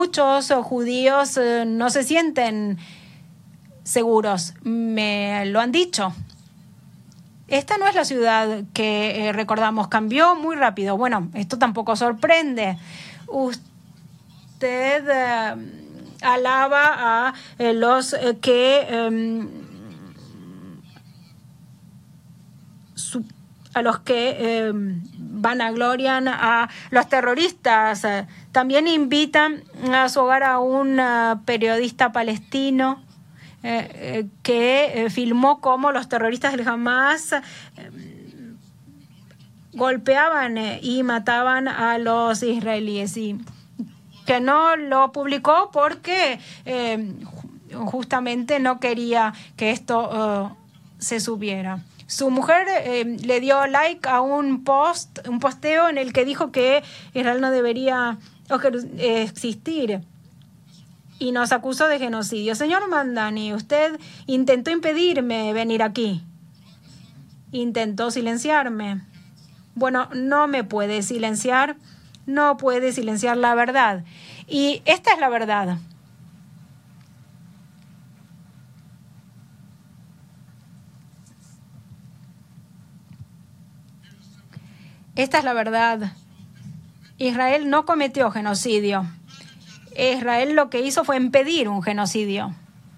muchos judíos no se sienten seguros. Me lo han dicho. Esta no es la ciudad que recordamos. Cambió muy rápido. Bueno, esto tampoco sorprende. Usted alaba a los que vanaglorian a los terroristas. También invitan a su hogar a un periodista palestino que filmó cómo los terroristas del Hamas golpeaban y mataban a los israelíes, y que no lo publicó porque justamente no quería que esto se subiera. Su mujer le dio like a un posteo en el que dijo que Israel no debería existir, y nos acusó de genocidio. Señor Mamdani, usted intentó impedirme venir aquí. Intentó silenciarme. Bueno, no me puede silenciar. No puede silenciar la verdad. Y esta es la verdad. Esta es la verdad. Israel no cometió genocidio. Israel lo que hizo fue impedir un genocidio.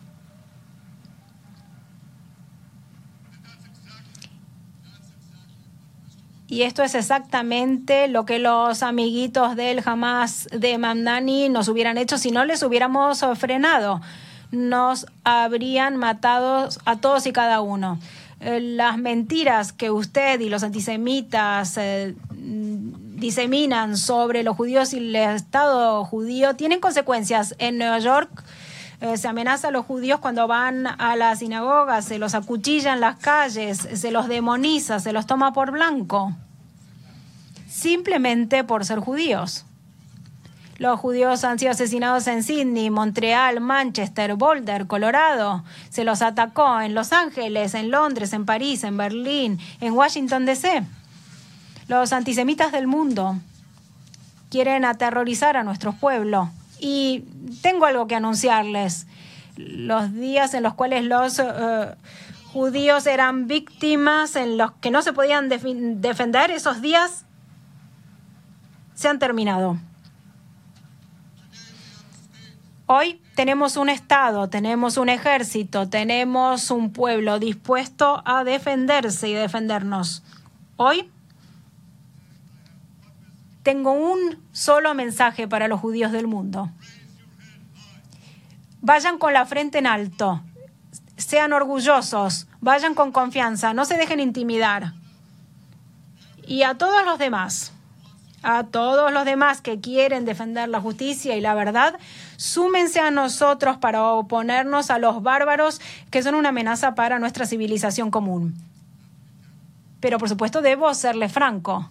Y esto es exactamente lo que los amiguitos del Hamas de Mamdani nos hubieran hecho si no les hubiéramos frenado. Nos habrían matado a todos y cada uno. Las mentiras que usted y los antisemitas diseminan sobre los judíos y el Estado judío tienen consecuencias. En Nueva York se amenaza a los judíos cuando van a las sinagogas, se los acuchilla en las calles, se los demoniza, se los toma por blanco, simplemente por ser judíos. Los judíos han sido asesinados en Sydney, Montreal, Manchester, Boulder, Colorado. Se los atacó en Los Ángeles, en Londres, en París, en Berlín, en Washington, D.C. Los antisemitas del mundo quieren aterrorizar a nuestro pueblo. Y tengo algo que anunciarles. Los días en los cuales los judíos eran víctimas, en los que no se podían defender, esos días se han terminado. Hoy tenemos un Estado, tenemos un ejército, tenemos un pueblo dispuesto a defenderse y defendernos. Hoy tengo un solo mensaje para los judíos del mundo. Vayan con la frente en alto, sean orgullosos, vayan con confianza, no se dejen intimidar. Y a todos los demás que quieren defender la justicia y la verdad, súmense a nosotros para oponernos a los bárbaros que son una amenaza para nuestra civilización común. Pero por supuesto debo serle franco.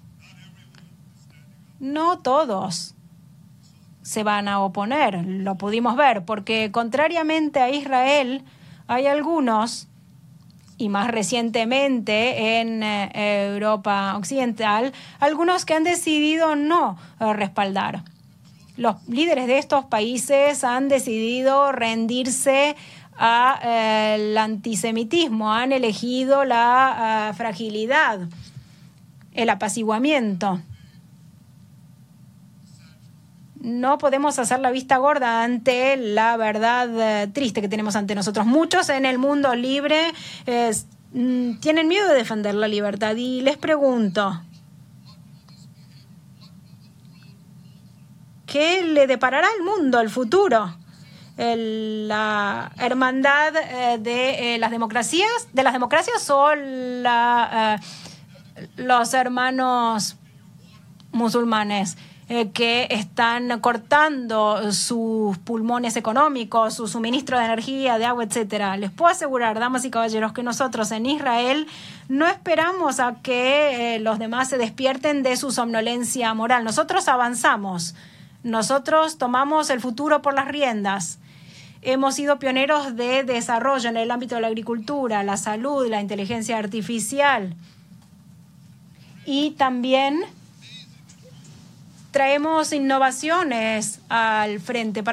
No todos se van a oponer, lo pudimos ver, porque contrariamente a Israel hay algunos, y más recientemente en Europa Occidental, algunos que han decidido no respaldar. Los líderes de estos países han decidido rendirse al antisemitismo, han elegido la fragilidad, el apaciguamiento. No podemos hacer la vista gorda ante la verdad triste que tenemos ante nosotros. Muchos en el mundo libre tienen miedo de defender la libertad. Y les pregunto, ¿qué le deparará al mundo el futuro? ¿La hermandad de las democracias o los hermanos musulmanes que están cortando sus pulmones económicos, su suministro de energía, de agua, etcétera? Les puedo asegurar, damas y caballeros, que nosotros en Israel no esperamos a que los demás se despierten de su somnolencia moral. Nosotros avanzamos, nosotros tomamos el futuro por las riendas. Hemos sido pioneros de desarrollo en el ámbito de la agricultura, la salud, la inteligencia artificial y también traemos innovaciones al frente para